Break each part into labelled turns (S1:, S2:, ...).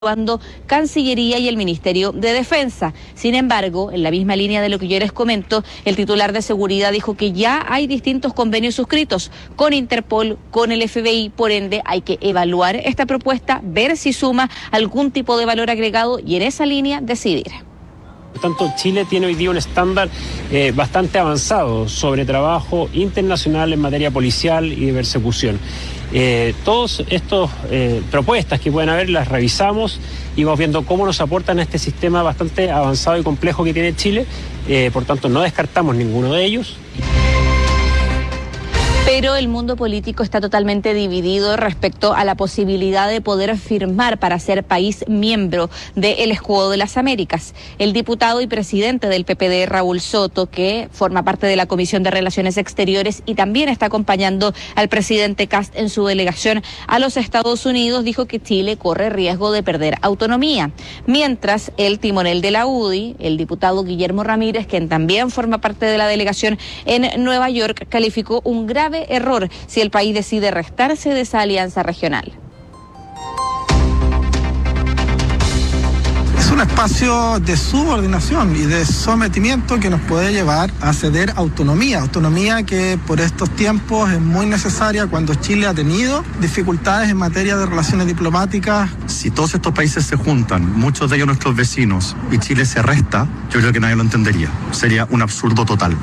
S1: Cancillería y el Ministerio de Defensa. Sin embargo, en la misma línea de lo que yo les comento, el titular de Seguridad dijo que ya hay distintos convenios suscritos con Interpol, con el FBI, por ende hay que evaluar esta propuesta, ver si suma algún tipo de valor agregado y en esa línea decidir.
S2: Por tanto, Chile tiene hoy día un estándar bastante avanzado sobre trabajo internacional en materia policial y de persecución. Todas estas propuestas que pueden haber las revisamos y vamos viendo cómo nos aportan a este sistema bastante avanzado y complejo que tiene Chile. Por tanto, no descartamos ninguno de ellos.
S1: Pero el mundo político está totalmente dividido respecto a la posibilidad de poder firmar para ser país miembro del Escudo de las Américas. El diputado y presidente del PPD, Raúl Soto, que forma parte de la Comisión de Relaciones Exteriores y también está acompañando al presidente Kast en su delegación a los Estados Unidos, dijo que Chile corre riesgo de perder autonomía. Mientras el timonel de la UDI, el diputado Guillermo Ramírez, quien también forma parte de la delegación en Nueva York, calificó un grave error si el país decide restarse de esa alianza regional.
S3: Es un espacio de subordinación y de sometimiento que nos puede llevar a ceder autonomía que por estos tiempos es muy necesaria cuando Chile ha tenido dificultades en materia de relaciones diplomáticas.
S4: Si todos estos países se juntan, muchos de ellos nuestros vecinos, y Chile se resta, yo creo que nadie lo entendería. Sería un absurdo total.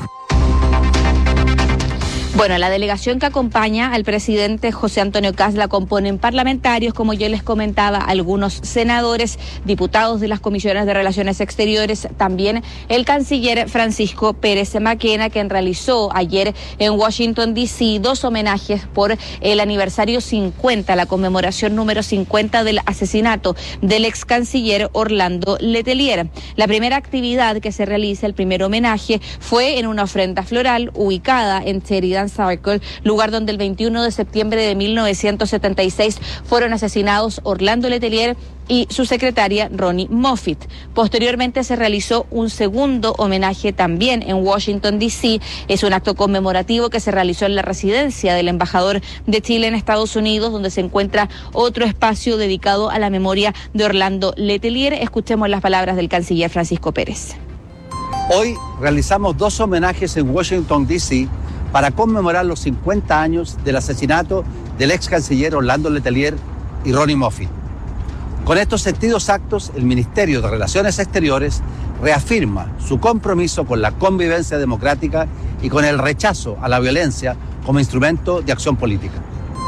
S1: Bueno, la delegación que acompaña al presidente José Antonio Kast la componen parlamentarios, como yo les comentaba, algunos senadores, diputados de las comisiones de Relaciones Exteriores, también el canciller Francisco Pérez Maquena, quien realizó ayer en Washington, D.C., 2 homenajes por el aniversario 50, la conmemoración número 50 del asesinato del ex canciller Orlando Letelier. La primera actividad que se realiza, el primer homenaje, fue en una ofrenda floral ubicada en Sheridan Circle, lugar donde el 21 de septiembre de 1976 fueron asesinados Orlando Letelier y su secretaria Ronnie Moffitt. Posteriormente se realizó un segundo homenaje también en Washington, D.C. Es un acto conmemorativo que se realizó en la residencia del embajador de Chile en Estados Unidos, donde se encuentra otro espacio dedicado a la memoria de Orlando Letelier. Escuchemos las palabras del canciller Francisco Pérez.
S5: Hoy realizamos 2 homenajes en Washington, D.C., para conmemorar los 50 años del asesinato del ex canciller Orlando Letelier y Ronnie Moffitt. Con estos sentidos actos, el Ministerio de Relaciones Exteriores reafirma su compromiso con la convivencia democrática y con el rechazo a la violencia como instrumento de acción política.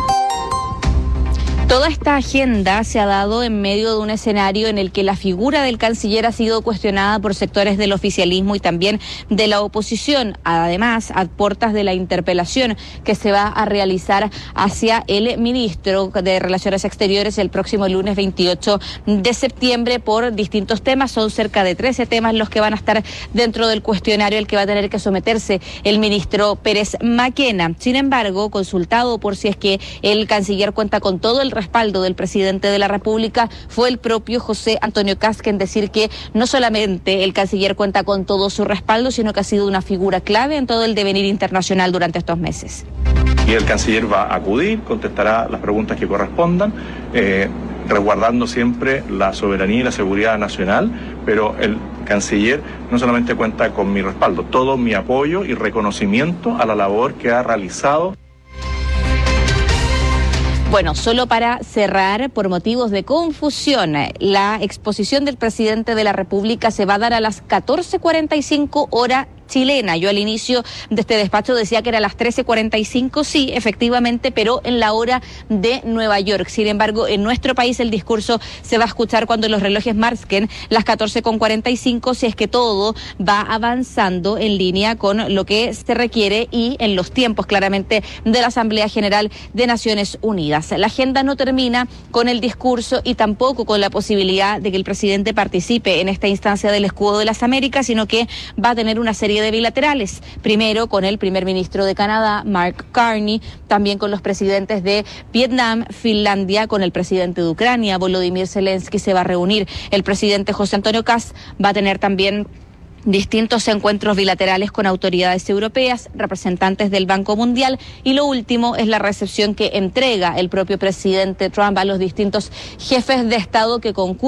S1: Toda esta agenda se ha dado en medio de un escenario en el que la figura del canciller ha sido cuestionada por sectores del oficialismo y también de la oposición. Además, a puertas de la interpelación que se va a realizar hacia el ministro de Relaciones Exteriores el próximo lunes 28 de septiembre por distintos temas. Son cerca de 13 temas los que van a estar dentro del cuestionario al que va a tener que someterse el ministro Pérez Maquena. Sin embargo, consultado por si es que el canciller cuenta con todo el respaldo del presidente de la República, fue el propio José Antonio Kast en decir que no solamente el canciller cuenta con todo su respaldo, sino que ha sido una figura clave en todo el devenir internacional durante estos meses.
S6: Y el canciller va a acudir, contestará las preguntas que correspondan, resguardando siempre la soberanía y la seguridad nacional, pero el canciller no solamente cuenta con mi respaldo, todo mi apoyo y reconocimiento a la labor que ha realizado.
S1: Bueno, solo para cerrar, por motivos de confusión, la exposición del presidente de la República se va a dar a las 14:45 hora chilena. Yo al inicio de este despacho decía que era a las 13:45, sí, efectivamente, pero en la hora de Nueva York. Sin embargo, en nuestro país el discurso se va a escuchar cuando los relojes marquen las 14:45, si es que todo va avanzando en línea con lo que se requiere y en los tiempos, claramente, de la Asamblea General de Naciones Unidas. La agenda no termina con el discurso y tampoco con la posibilidad de que el presidente participe en esta instancia del Escudo de las Américas, sino que va a tener una serie de bilaterales, primero con el primer ministro de Canadá, Mark Carney, también con los presidentes de Vietnam, Finlandia, con el presidente de Ucrania, Volodymyr Zelensky, se va a reunir. El presidente José Antonio Kast va a tener también distintos encuentros bilaterales con autoridades europeas, representantes del Banco Mundial, y lo último es la recepción que entrega el propio presidente Trump a los distintos jefes de Estado que concurren